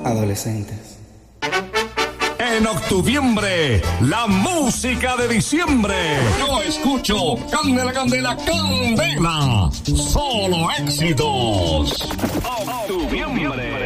adolescentes. En octubre, la música de diciembre. Yo escucho Candela, Candela, Candela. Solo éxitos. Octubre.